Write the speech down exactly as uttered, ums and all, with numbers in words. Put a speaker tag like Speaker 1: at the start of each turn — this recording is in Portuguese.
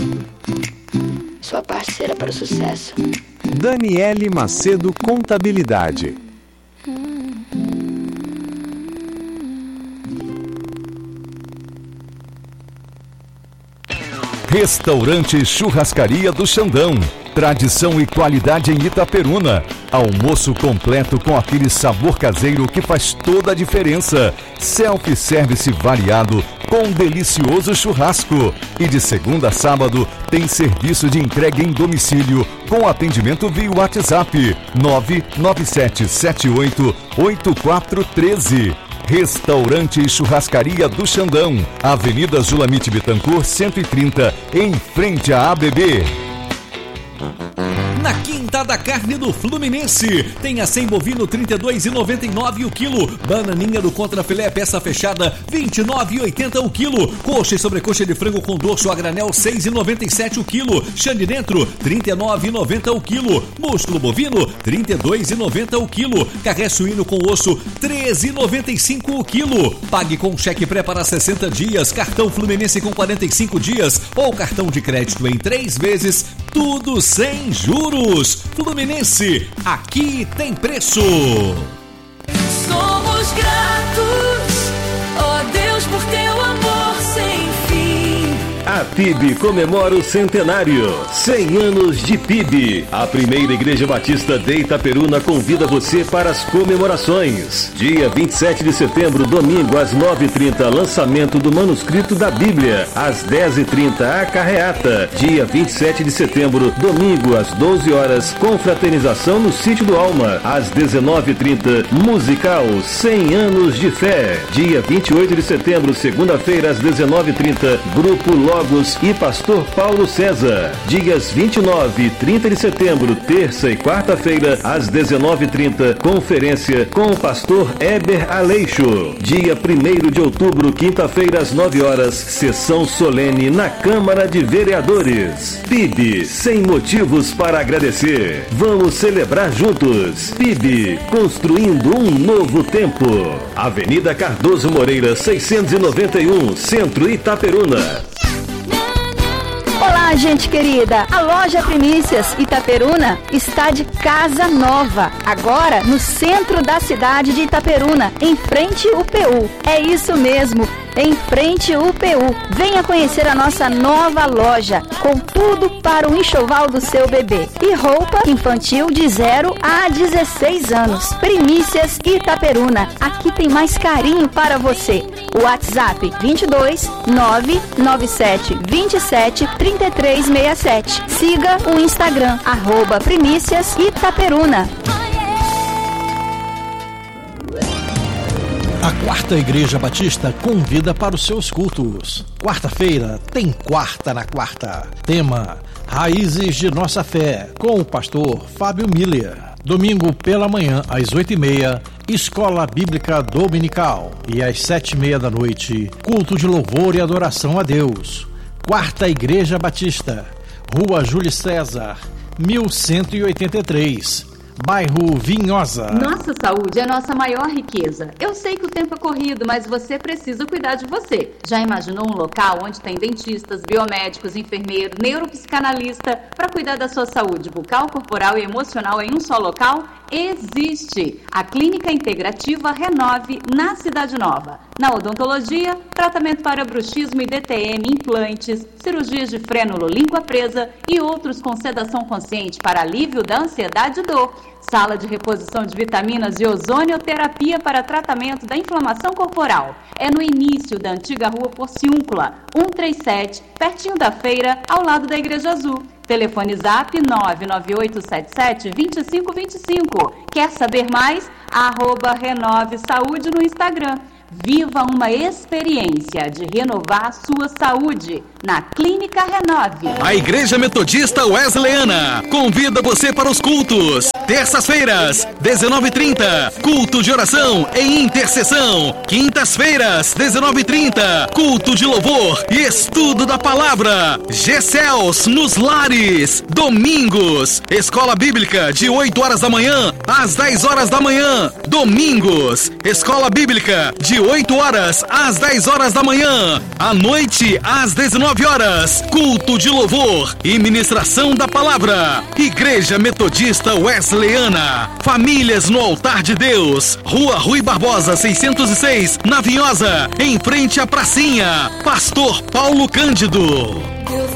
Speaker 1: Sua parceira para o sucesso.
Speaker 2: Daniele Macedo Contabilidade.
Speaker 3: Restaurante Churrascaria do Xandão. Tradição e qualidade em Itaperuna. Almoço completo com aquele sabor caseiro que faz toda a diferença. Self-service variado com um delicioso churrasco. E de segunda a sábado tem serviço de entrega em domicílio com atendimento via WhatsApp nove nove sete sete oito oito quatro um três. Restaurante e Churrascaria do Xandão, Avenida Julamite Bittencourt cento e trinta, em frente à A B B.
Speaker 4: Na Quinta da Carne do Fluminense, tem a cem bovino trinta e dois reais e noventa e nove centavos o quilo, bananinha do contrafilé peça fechada vinte e nove reais e oitenta centavos o quilo, coxa e sobrecoxa de frango com dorso a granel seis reais e noventa e sete centavos o quilo, chã de dentro trinta e nove reais e noventa centavos o quilo, músculo bovino trinta e dois reais e noventa centavos o quilo, carré suíno com osso treze reais e noventa e cinco centavos o quilo. Pague com cheque pré para sessenta dias, cartão Fluminense com quarenta e cinco dias ou cartão de crédito em três vezes, tudo sem juros. Fluminense, aqui tem preço.
Speaker 5: Somos gratos, ó Deus, por teu amor sem fim.
Speaker 6: A P I B comemora o centenário. cem anos de P I B. A primeira Igreja Batista de Itaperuna convida você para as comemorações. Dia vinte e sete de setembro, domingo, às nove e trinta, lançamento do manuscrito da Bíblia. Às dez e trinta, a carreata. Dia vinte e sete de setembro, domingo, às doze horas, confraternização no Sítio do Alma. Às dezenove e trinta, musical cem anos de fé. Dia vinte e oito de setembro, segunda-feira, às dezenove e trinta, grupo Logos e Pastor Paulo César. Dias vinte e nove e trinta de setembro, terça e quarta-feira, às dezenove e trinta, conferência com o pastor Heber Aleixo. Dia primeiro de outubro, quinta-feira, às nove horas, sessão solene na Câmara de Vereadores. P I B, sem motivos para agradecer. Vamos celebrar juntos. P I B, construindo um novo tempo. Avenida Cardoso Moreira, seiscentos e noventa e um, Centro Itaperuna.
Speaker 7: Olá, gente querida! A loja Primícias Itaperuna está de casa nova, agora no centro da cidade de Itaperuna, em frente ao U P U. É isso mesmo, em frente ao U P U. Venha conhecer a nossa nova loja, com tudo para o enxoval do seu bebê. E roupa infantil de zero a dezesseis anos. Primícias Itaperuna, aqui tem mais carinho para você. O WhatsApp vinte e dois, nove nove sete, vinte e sete, trinta e três sessenta e sete. Siga o Instagram, arroba Primícias Itaperuna.
Speaker 4: A Quarta Igreja Batista convida para os seus cultos. Quarta-feira tem Quarta na Quarta. Tema: Raízes de Nossa Fé, com o pastor Fábio Miller. Domingo pela manhã, às oito e meia, Escola Bíblica Dominical. E às sete e meia da noite, culto de louvor e adoração a Deus. Quarta Igreja Batista, Rua Júlio César, mil cento e oitenta e três, bairro Vinhosa.
Speaker 8: Nossa saúde é nossa maior riqueza. Eu sei que o tempo é corrido, mas você precisa cuidar de você. Já imaginou um local onde tem dentistas, biomédicos, enfermeiro, neuropsicanalista para cuidar da sua saúde bucal, corporal e emocional em um só local? Existe! A Clínica Integrativa Renove, na Cidade Nova. Na odontologia, tratamento para bruxismo e D T M, implantes, cirurgias de frênulo, língua presa e outros com sedação consciente para alívio da ansiedade e dor. Sala de reposição de vitaminas e ozonioterapia para tratamento da inflamação corporal. É no início da antiga rua Porciúncula, cento e trinta e sete, pertinho da feira, ao lado da Igreja Azul. Telefone Zap nove nove oito sete sete, dois cinco dois cinco. Quer saber mais? Arroba Renove Saúde no Instagram. Viva uma experiência de renovar sua saúde na Clínica Renove.
Speaker 9: A Igreja Metodista Wesleyana convida você para os cultos. Terças-feiras, dezenove e trinta, culto de oração e intercessão. Quintas-feiras, dezenove e trinta, culto de louvor e estudo da palavra. G-Cels nos lares. Domingos, Escola Bíblica de oito horas da manhã às dez horas da manhã. Domingos, Escola Bíblica de oito horas às dez horas da manhã. À noite, às dezenove horas, culto de louvor e ministração da palavra. Igreja Metodista Wesleyana. Famílias no altar de Deus. Rua Rui Barbosa, seiscentos e seis, na Vinhosa, em frente à pracinha. Pastor Paulo Cândido.